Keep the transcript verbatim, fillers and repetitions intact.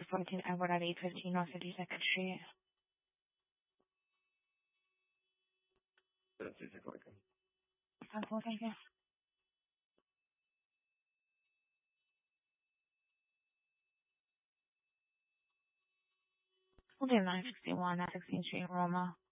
fourteen Edward at eight fifteen North fifty-second Street. That's easy for you. That's cool, thank you. We'll do nine sixty-one at sixteenth Street, Roma.